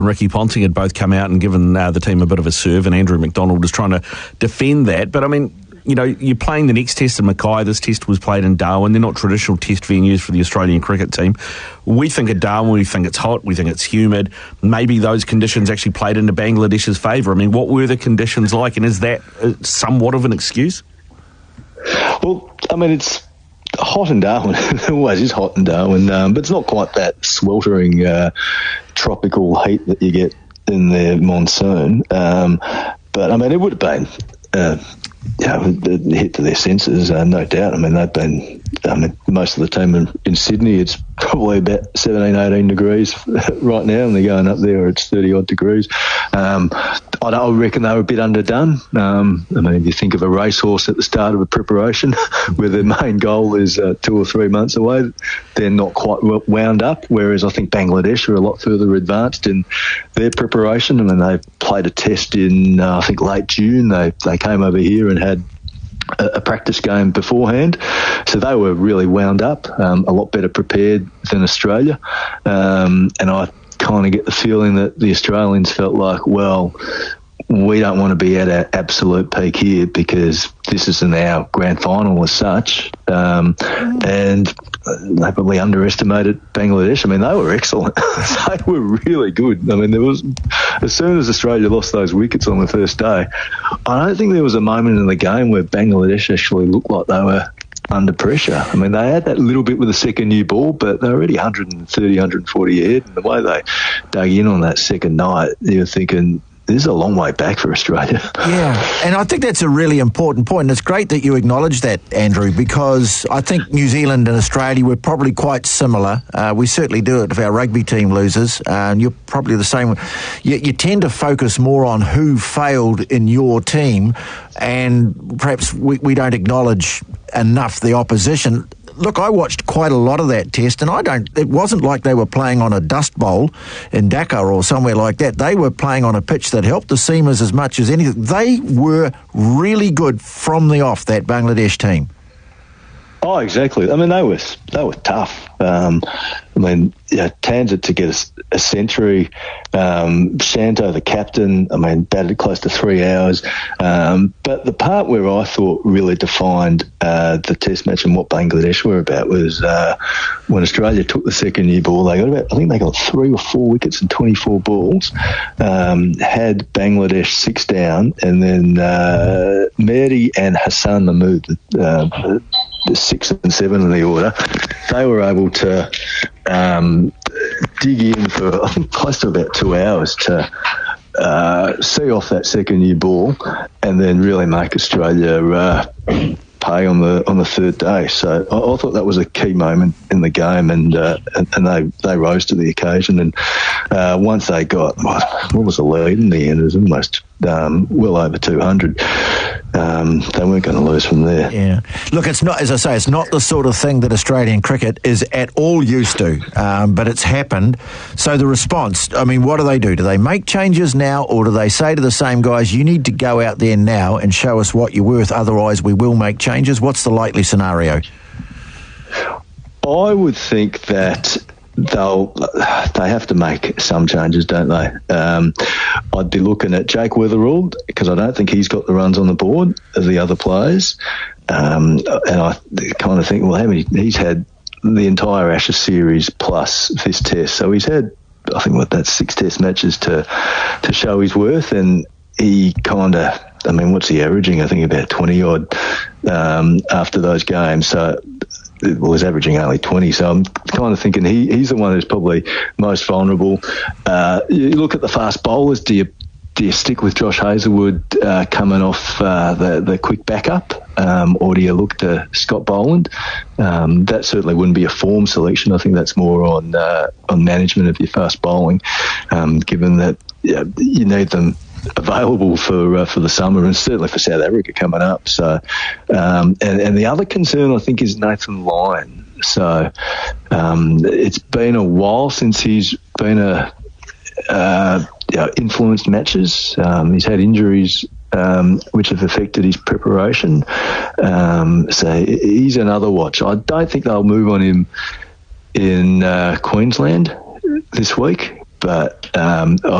Ricky Ponting had both come out and given the team a bit of a serve, and Andrew McDonald is trying to defend that. But I mean, you know, you're playing the next test in Mackay. This test was played in Darwin. They're not traditional test venues for the Australian cricket team. We think at Darwin, we think it's hot, we think it's humid. Maybe those conditions actually played into Bangladesh's favour. I mean, what were the conditions like, and is that somewhat of an excuse? Well, I mean, it's hot in Darwin. It always is hot in Darwin, but it's not quite that sweltering tropical heat that you get in the monsoon. But, I mean, it would have been... hit to their senses, no doubt. I mean, they've been, most of the team in Sydney, it's probably about 17, 18 degrees right now, and they're going up there, it's 30-odd degrees. I reckon they were a bit underdone. I mean, if you think of a racehorse at the start of a preparation where their main goal is 2 or 3 months away, they're not quite wound up, whereas I think Bangladesh are a lot further advanced in their preparation. I mean, they played a test in, I think, late June. They came over here and had a practice game beforehand, so they were really wound up, a lot better prepared than Australia, and I kind of get the feeling that the Australians felt like, well, we don't want to be at our absolute peak here because this isn't our grand final as such, and they probably underestimated Bangladesh. I mean, they were excellent. They were really good. I mean, there was, as soon as Australia lost those wickets on the first day, I don't think there was a moment in the game where Bangladesh actually looked like they were under pressure. I mean, they had that little bit with the second new ball, but they were already 130, 140 ahead, and the way they dug in on that second night, you're thinking, this is a long way back for Australia. Yeah, and I think that's a really important point, and it's great that you acknowledge that, Andrew, because I think New Zealand and Australia were probably quite similar. We certainly do it if our rugby team loses, and you're probably the same. You tend to focus more on who failed in your team, and perhaps we don't acknowledge enough the opposition. Look, I watched quite a lot of that test, and it wasn't like they were playing on a dust bowl in Dhaka or somewhere like that. They were playing on a pitch that helped the seamers as much as anything. They were really good from the off, that Bangladesh team. Oh, exactly. I mean, they were tough. I mean, Tanzit to get a century. Shanto, the captain, I mean, batted close to 3 hours. But the part where I thought really defined the test match and what Bangladesh were about was when Australia took the second year ball. I think they got 3 or 4 wickets and 24 balls. Had Bangladesh 6 down, and then Mehdi and Hassan Mahmood, the 6 and 7 in the order, they were able to dig in for, I think, close to about 2 hours to see off that second year ball and then really make Australia pay on the third day. So I thought that was a key moment in the game, and they rose to the occasion. And once they got, what was the lead in the end? It was almost well over 200. They weren't going to lose from there. Yeah. Look, it's not, as I say, it's not the sort of thing that Australian cricket is at all used to, but it's happened. So the response, I mean, what do? Do they make changes now, or do they say to the same guys, you need to go out there now and show us what you're worth, otherwise we will make changes? What's the likely scenario? I would think that they have to make some changes, don't they? I'd be looking at Jake Weatherald, because I don't think he's got the runs on the board of the other players. And I kind of think, well, he's had the entire Ashes series plus this test. So he's had, I think, that's 6 test matches to show his worth, and he kind of, I mean, what's he averaging? I think about 20-odd after those games. So, well, he's averaging only 20, so I'm kind of thinking he's the one who's probably most vulnerable. You look at the fast bowlers. Do you stick with Josh Hazlewood coming off the quick backup, or do you look to Scott Boland? That certainly wouldn't be a form selection. I think that's more on management of your fast bowling, given that you need them available for the summer, and certainly for South Africa coming up. So, and the other concern, I think, is Nathan Lyon. So it's been a while since he's been influenced matches. He's had injuries which have affected his preparation. So he's another watch. I don't think they'll move on him in Queensland this week. but